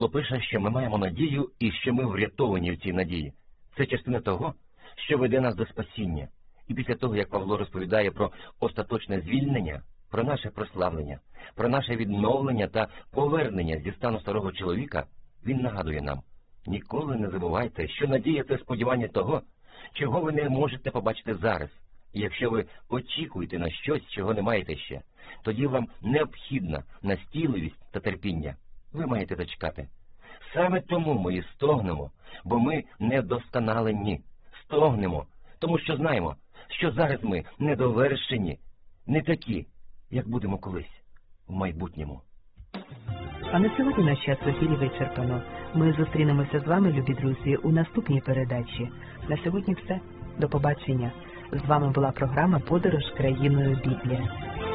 Пише, що ми маємо надію і що ми врятовані в цій надії. Це частина того, що веде нас до спасіння. І після того, як Павло розповідає про остаточне звільнення, про наше прославлення, про наше відновлення та повернення зі стану старого чоловіка, він нагадує нам: ніколи не забувайте, що надія – це сподівання того, чого ви не можете побачити зараз. І якщо ви очікуєте на щось, чого не маєте ще, тоді вам необхідна настійливість та терпіння. Ви маєте зачекати. Саме тому ми і стогнемо, бо ми недосконалені. Стогнемо, тому що знаємо, що зараз ми недовершені, не такі, як будемо колись в майбутньому. А на сьогодні наш час в ефірі вичерпано. Ми зустрінемося з вами, любі друзі, у наступній передачі. На сьогодні все. До побачення. З вами була програма «Подорож країною Біблія».